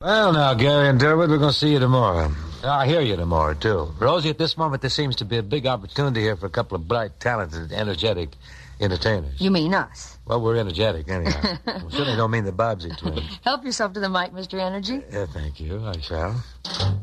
Well, now, Gary and Durwood, we're going to see you tomorrow. I'll hear you tomorrow, too. Rosie, at this moment, there seems to be a big opportunity here for a couple of bright, talented, energetic entertainers. You mean us? Well, we're energetic, anyhow. We certainly don't mean the Bobbsey twins. Help yourself to the mic, Mr. Energy. Thank you. I shall.